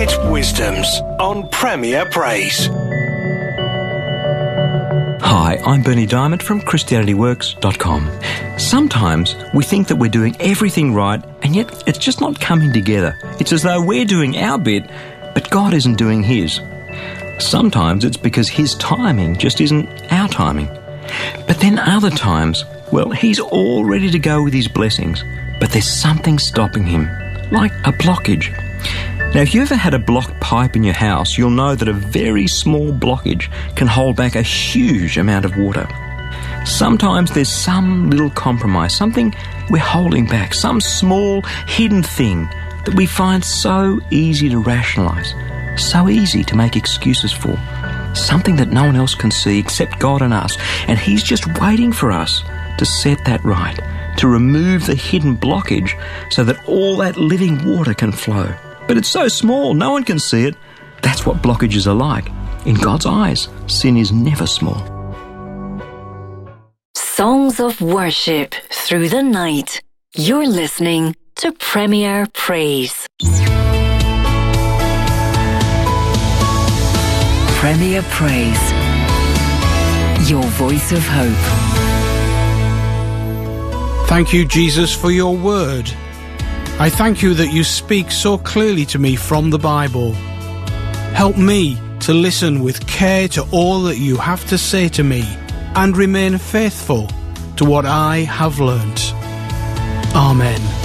Minute Wisdoms on Premier Praise. Hi, I'm Bernie Diamond from ChristianityWorks.com. Sometimes we think that we're doing everything right, and yet it's just not coming together. It's as though we're doing our bit, but God isn't doing His. Sometimes it's because His timing just isn't our timing. But then other times, well, He's all ready to go with His blessings, but there's something stopping Him, like a blockage. Now, if you ever had a blocked pipe in your house, you'll know that a very small blockage can hold back a huge amount of water. Sometimes there's some little compromise, something we're holding back, some small hidden thing that we find so easy to rationalise, so easy to make excuses for, something that no one else can see except God and us, and He's just waiting for us to set that right, to remove the hidden blockage so that all that living water can flow. But it's so small, no one can see it. That's what blockages are like. In God's eyes, sin is never small. Songs of worship through the night. You're listening to Premier Praise. Premier Praise. Your voice of hope. Thank you, Jesus, for your word. I thank you that you speak so clearly to me from the Bible. Help me to listen with care to all that you have to say to me and remain faithful to what I have learnt. Amen.